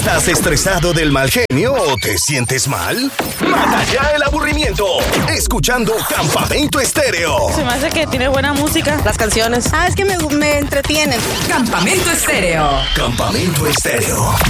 ¿Estás estresado del mal genio o te sientes mal? Mata ya el aburrimiento escuchando Campamento Estéreo. Se me hace que tiene buena música. Las canciones. Es que me entretienen. Campamento Estéreo. Campamento Estéreo.